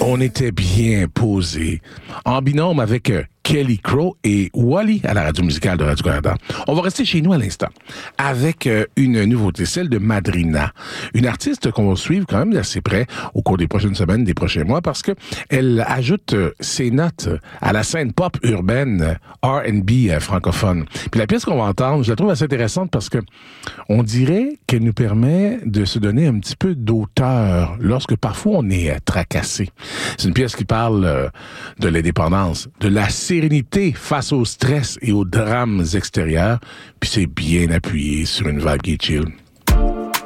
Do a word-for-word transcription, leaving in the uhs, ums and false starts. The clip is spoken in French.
On était bien posé, en binôme avec euh, Kelly Crow et Wally à la radio musicale de Radio-Canada. On va rester chez nous à l'instant avec euh, une nouveauté, celle de Madrina, une artiste qu'on va suivre quand même d'assez près au cours des prochaines semaines, des prochains mois, parce que elle ajoute euh, ses notes à la scène pop urbaine R and B euh, francophone. Puis la pièce qu'on va entendre, je la trouve assez intéressante parce que on dirait qu'elle nous permet de se donner un petit peu d'auteur lorsque parfois on est euh, tracassé. C'est une pièce qui parle euh, de l'indépendance, de la sérénité face au stress et aux drames extérieurs, puis c'est bien appuyé sur une vibe qui est chill.